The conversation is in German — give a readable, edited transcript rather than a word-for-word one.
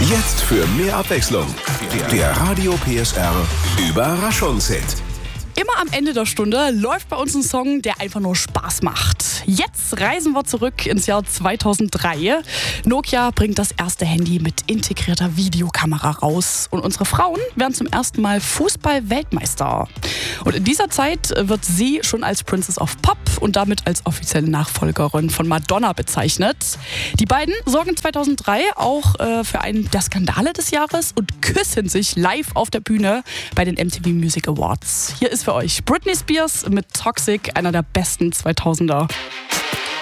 Jetzt für mehr Abwechslung. Der Radio PSR Überraschungshit. Immer am Ende der Stunde läuft bei uns ein Song, der einfach nur Spaß macht. Jetzt reisen wir zurück ins Jahr 2003. Nokia bringt das erste Handy mit integrierter Videokamera raus. Und unsere Frauen werden zum ersten Mal Fußball-Weltmeister. Und in dieser Zeit wird sie schon als Princess of Pop und damit als offizielle Nachfolgerin von Madonna bezeichnet. Die beiden sorgen 2003 auch für einen der Skandale des Jahres und küssen sich live auf der Bühne bei den MTV Music Awards. Hier ist für euch Britney Spears mit Toxic, einer der besten 2000er.